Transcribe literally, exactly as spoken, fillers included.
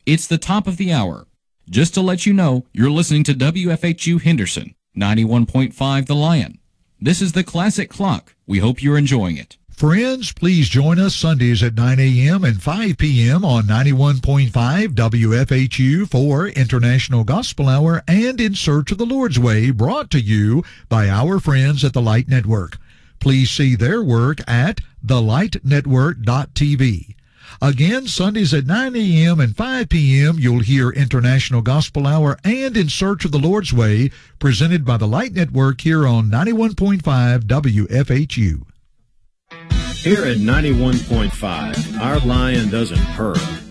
It's the top of the hour. Just to let you know, you're listening to W F H U Henderson, ninety-one point five The Lion. This is the Classic Clock. We hope you're enjoying it. Friends, please join us Sundays at nine a.m. and five p.m. on ninety-one point five W F H U for International Gospel Hour and In Search of the Lord's Way, brought to you by our friends at the Light Network. Please see their work at the light network dot t v. Again, Sundays at nine a.m. and five p.m., you'll hear International Gospel Hour and In Search of the Lord's Way, presented by the Light Network here on ninety-one point five W F H U. Here at ninety-one point five, our lion doesn't purr.